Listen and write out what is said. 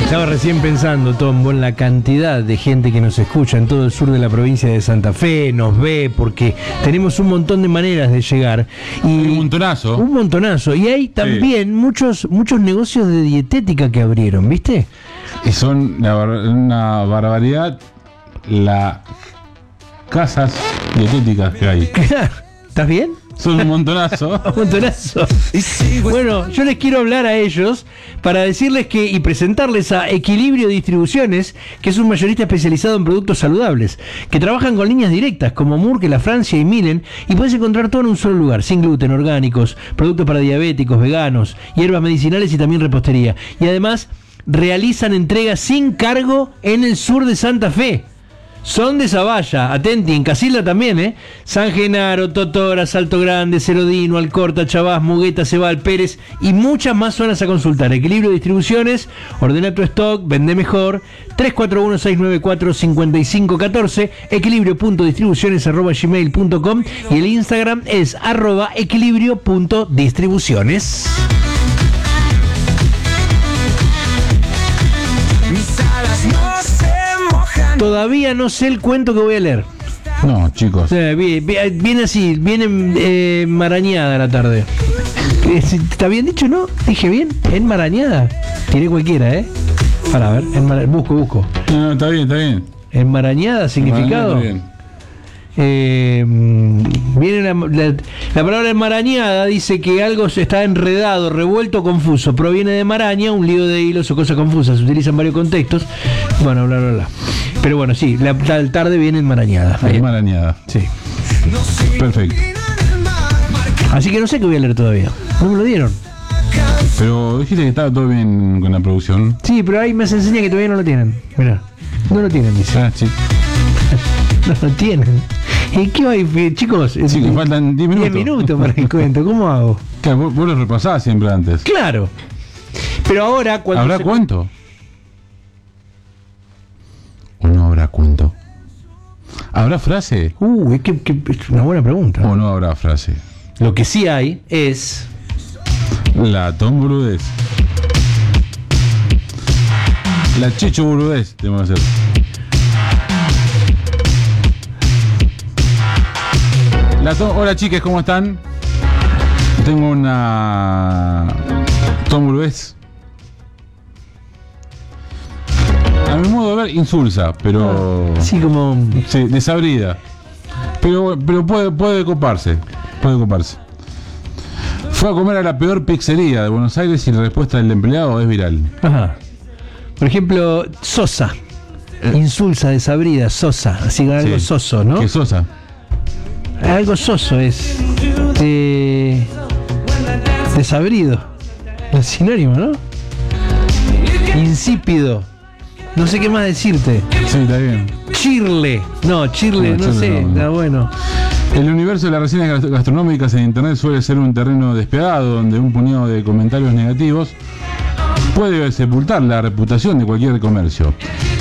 Estaba recién pensando, Tombo, en la cantidad de gente que nos escucha en todo el sur de la provincia de Santa Fe, nos ve, porque tenemos un montón de maneras de llegar. Y un montonazo. Un montonazo. Y hay también muchos negocios de dietética que abrieron, ¿viste? Y son una barbaridad las casas dietéticas que hay. ¿Estás bien? Son un montonazo. Un montonazo. Bueno, yo les quiero hablar a ellos para decirles y presentarles a Equilibrio Distribuciones, que es un mayorista especializado en productos saludables, que trabajan con líneas directas como Murke, La Francia y Milen, y puedes encontrar todo en un solo lugar, sin gluten, orgánicos, productos para diabéticos, veganos, hierbas medicinales y también repostería. Y además realizan entregas sin cargo en el sur de Santa Fe. Son de Zavalla, atenti, en Casilda también, San Genaro, Totora, Salto Grande, Cerodino, Alcorta, Chavás, Mugueta, Cebal, Pérez y muchas más zonas a consultar. Equilibrio Distribuciones, ordena tu stock, vende mejor, 341-694-5514, equilibrio.distribuciones@gmail.com y el Instagram es @equilibrio.distribuciones. Todavía no sé el cuento que voy a leer. No, chicos. Viene así, viene marañada la tarde. ¿Está bien dicho, no? Dije bien, enmarañada. Tiré cualquiera, Para ver, busco. No, está bien. Enmarañada, significado. Viene la palabra enmarañada, dice que algo está enredado, revuelto, confuso. Proviene de maraña, un lío de hilos o cosas confusas. Se utiliza en varios contextos. Bueno, bla. Pero bueno, sí, la tarde viene enmarañada. Enmarañada. Sí. Perfecto. Así que no sé qué voy a leer todavía. No me lo dieron. Pero dijiste que estaba todo bien con la producción. Sí, pero ahí me enseña que todavía no lo tienen. Mirá, no lo tienen, dice. Sí. No lo tienen. ¿Y qué hay, chicos? Sí, que faltan 10 minutos. 10 minutos para el cuento. ¿Cómo hago? Claro, vos lo repasabas siempre antes. Claro. Pero ahora cuando ¿Habrá cuento? ¿O no habrá cuento? ¿Habrá frase? Es una buena pregunta. ¿O no habrá frase? Lo que sí hay es... La Tom Burudez. La Checho Burudez, tenemos que hacer. Hola chicas, ¿cómo están? Tengo una Tom Burudez. A mi modo de ver, insulsa, pero... Sí, como... Sí, desabrida. Pero puede coparse. Fue a comer a la peor pizzería de Buenos Aires y la respuesta del empleado es viral. Ajá. Por ejemplo, sosa. Insulsa, desabrida, sosa. Así que algo soso, ¿no? ¿Qué sosa? Algo soso es. Desabrido. Es sinónimo, ¿no? Insípido. No sé qué más decirte. Sí, está bien. Chirle. No, chirle, no sé. Está bueno. El universo de las reseñas gastronómicas en internet suele ser un terreno despiadado donde un puñado de comentarios negativos puede sepultar la reputación de cualquier comercio.